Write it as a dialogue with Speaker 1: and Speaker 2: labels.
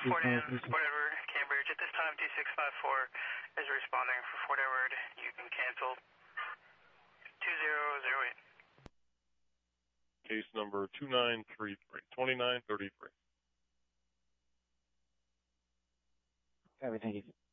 Speaker 1: Fort Edward, Cambridge. At this time, 2654 is responding for Fort Edward. You can cancel 2008.
Speaker 2: Case number 2933.
Speaker 3: Copy, thank you.